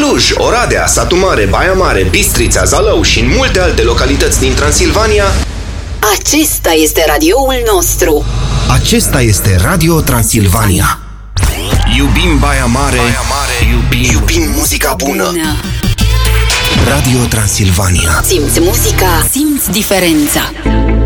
Cluj, Oradea, Satu Mare, Baia Mare, Bistrița, Zalău și în multe alte localități din Transilvania. Acesta este radioul nostru. Acesta este Radio Transilvania. Iubim Baia Mare, iubim muzica bună. Radio Transilvania. Simți muzica, simți diferența.